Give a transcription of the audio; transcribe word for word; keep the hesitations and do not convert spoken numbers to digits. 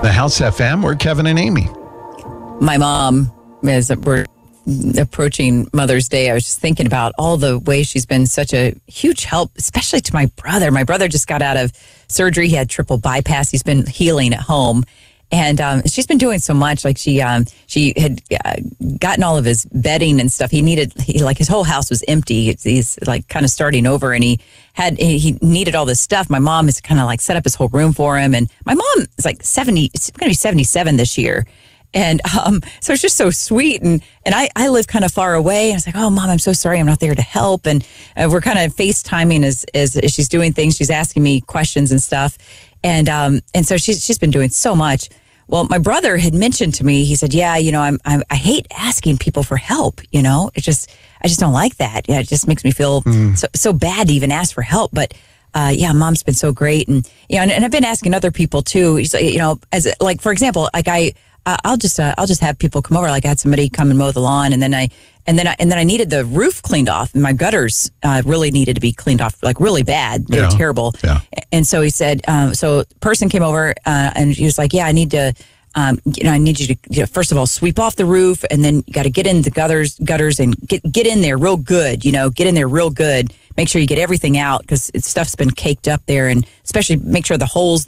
The House F M, we're Kevin and Amy. My mom, as we're approaching Mother's Day, I was just thinking about all the ways she's been such a huge help, especially to my brother. My brother just got out of surgery. He had triple bypass. He's been healing at home. And um, she's been doing so much. Like she, um, she had uh, gotten all of his bedding and stuff. He needed, he, like his whole house was empty. It's, he's like kind of starting over, and he had, he needed all this stuff. My mom has kind of like set up his whole room for him. And my mom is like seventy. It's going to be seventy-seven this year. And um, so it's just so sweet. And and I, I live kind of far away. I was like, oh, Mom, I'm so sorry I'm not there to help. And uh, we're kind of FaceTiming as, as as she's doing things. She's asking me questions and stuff. And um and so she's she's been doing so much. Well, my brother had mentioned to me, he said, yeah, you know, I'm, I'm I hate asking people for help. You know, it just I just don't like that. Yeah, it just makes me feel mm. so so bad to even ask for help. But Uh, yeah, Mom's been so great, and yeah, and, and I've been asking other people too. You know, as like for example, like I, uh, I'll just uh, I'll just have people come over. Like I had somebody come and mow the lawn, and then I and then I and then I needed the roof cleaned off, and my gutters uh, really needed to be cleaned off, like really bad. They yeah. were terrible. Yeah. And so he said, um, so person came over, uh, and he was like, yeah, I need to. Um, you know, I need you to, you know, first of all, sweep off the roof, and then you got to get in the gutters, gutters, and get get in there real good. You know, get in there real good. Make sure you get everything out because stuff's been caked up there, and especially make sure the holes